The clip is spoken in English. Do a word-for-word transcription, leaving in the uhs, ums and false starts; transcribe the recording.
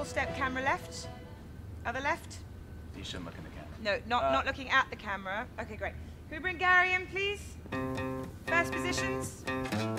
step, camera left. Other left. You shouldn't look in the camera. No, not, Uh, not looking at the camera. Okay, great. Can we bring Gary in, please? First positions.